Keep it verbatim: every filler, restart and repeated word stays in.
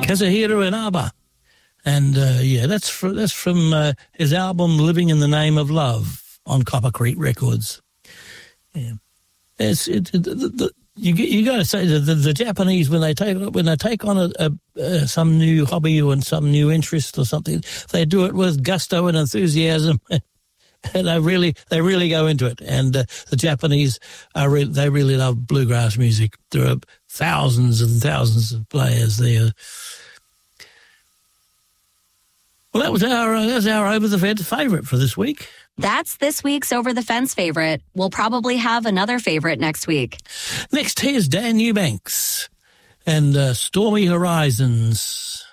Kazuhiro Inaba. And, uh, yeah, that's, fr- that's from uh, his album Living in the Name of Love on Copper Creek Records. Yeah. It's, it, it, the, the, you you got to say that the, the Japanese, when they take when they take on a, a, uh, some new hobby or some new interest or something, they do it with gusto and enthusiasm, and they really they really go into it. And uh, the Japanese are re- they really love bluegrass music. There are thousands and thousands of players there. Well, that was our uh, that was our Over the Fence favourite for this week. That's this week's Over the Fence favorite. We'll probably have another favorite next week. Next, here's Dan Eubanks and uh, Stormy Horizons.